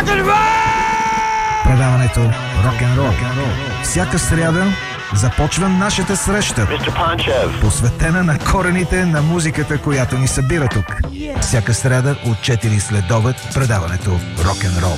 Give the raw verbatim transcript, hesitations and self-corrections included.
Предаването Рок-н-рол. Всяка сряда започва нашата среща, посветена на корените на музиката, която ни събира тук. Всяка сряда от четири след обед предаването Рок-н-рол.